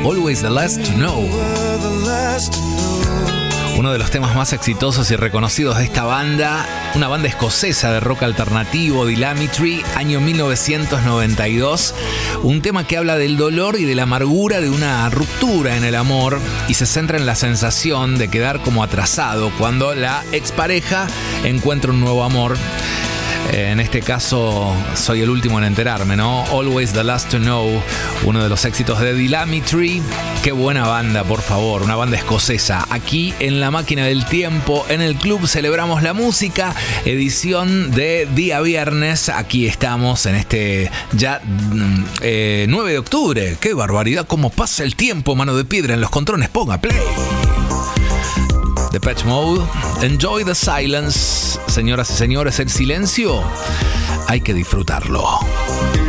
Always the Last to Know. Uno de los temas más exitosos y reconocidos de esta banda, una banda escocesa de rock alternativo, The Lammetry, año 1992. Un tema que habla del dolor y de la amargura de una ruptura en el amor y se centra en la sensación de quedar como atrasado cuando la expareja encuentra un nuevo amor. En este caso, soy el último en enterarme, ¿no? Always the Last to Know, uno de los éxitos de The Lammetry. Qué buena banda, por favor, una banda escocesa. Aquí en La Máquina del Tiempo, en el Club Celebramos la Música, edición de día viernes. Aquí estamos en este ya 9 de octubre. ¡Qué barbaridad! ¿Cómo pasa el tiempo? Mano de piedra en los controles, ponga play. Depeche Mode, Enjoy the Silence. Señoras y señores, el silencio hay que disfrutarlo.